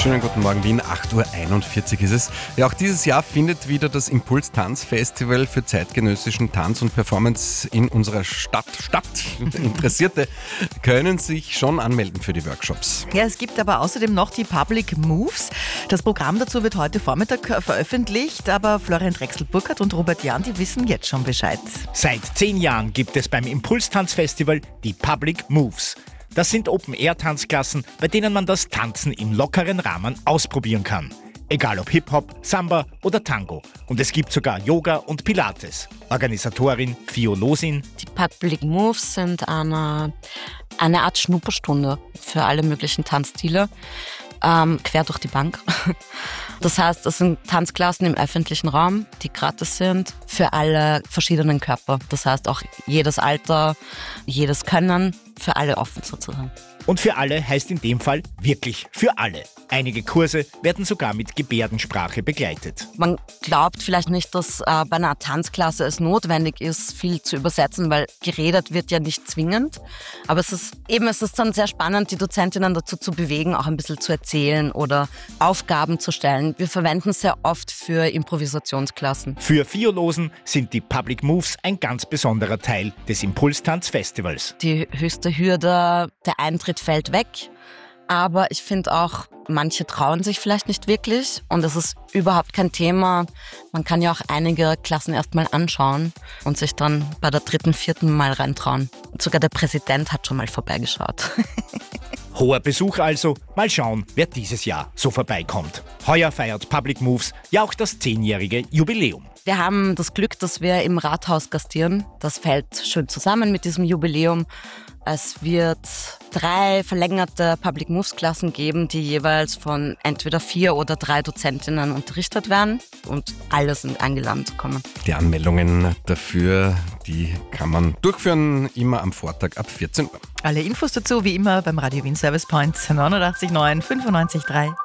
Schönen guten Morgen, Wien, 8.41 Uhr ist es. Ja, auch dieses Jahr findet wieder das Impuls-Tanz-Festival für zeitgenössischen Tanz und Performance in unserer Stadt statt. Interessierte können sich schon anmelden für die Workshops. Ja, es gibt aber außerdem noch die Public Moves. Das Programm dazu wird heute Vormittag veröffentlicht, aber Florian Drechsel-Burkhardt und Robert Jahn, die wissen jetzt schon Bescheid. Seit 10 Jahren gibt es beim Impuls-Tanz-Festival die Public Moves. Das sind Open-Air-Tanzklassen, bei denen man das Tanzen im lockeren Rahmen ausprobieren kann. Egal ob Hip-Hop, Samba oder Tango. Und es gibt sogar Yoga und Pilates. Organisatorin Fio Losin. Die Public Moves sind eine Art Schnupperstunde für alle möglichen Tanzstile, quer durch die Bank. Das heißt, es sind Tanzklassen im öffentlichen Raum, die gratis sind für alle verschiedenen Körper. Das heißt auch jedes Alter, jedes Können, für alle offen sozusagen. Und für alle heißt in dem Fall wirklich für alle. Einige Kurse werden sogar mit Gebärdensprache begleitet. Man glaubt vielleicht nicht, dass bei einer Tanzklasse es notwendig ist, viel zu übersetzen, weil geredet wird ja nicht zwingend. Aber es ist dann sehr spannend, die Dozentinnen dazu zu bewegen, auch ein bisschen zu erzählen oder Aufgaben zu stellen. Wir verwenden es sehr oft für Improvisationsklassen. Für Violosen sind die Public Moves ein ganz besonderer Teil des Impuls-Tanz-Festivals. Die höchste Hürde, der Eintritt fällt weg. Aber ich finde auch, manche trauen sich vielleicht nicht wirklich und das ist überhaupt kein Thema. Man kann ja auch einige Klassen erst mal anschauen und sich dann bei der 3., 4. Mal reintrauen. Und sogar der Präsident hat schon mal vorbeigeschaut. Hoher Besuch also. Mal schauen, wer dieses Jahr so vorbeikommt. Heuer feiert Public Moves ja auch das 10-jährige Jubiläum. Wir haben das Glück, dass wir im Rathaus gastieren. Das fällt schön zusammen mit diesem Jubiläum. Es wird 3 verlängerte Public Moves Klassen geben, die jeweils von entweder 4 oder 3 Dozentinnen unterrichtet werden. Und alle sind eingeladen zu kommen. Die Anmeldungen dafür, die kann man durchführen, immer am Vortag ab 14 Uhr. Alle Infos dazu wie immer beim Radio Wien Service Point 89,9 95,3.